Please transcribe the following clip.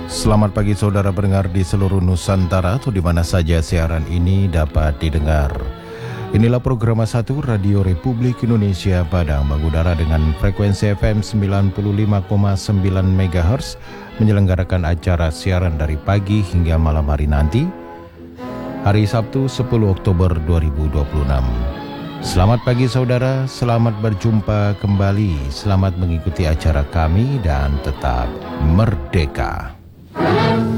Selamat pagi saudara pendengar di seluruh Nusantara atau di mana saja siaran ini dapat didengar. Inilah program 1 Radio Republik Indonesia Padang mengudara dengan frekuensi FM 95,9 MHz menyelenggarakan acara siaran dari pagi hingga malam hari nanti, hari Sabtu 10 Oktober 2026. Selamat pagi saudara, selamat berjumpa kembali, selamat mengikuti acara kami dan tetap merdeka.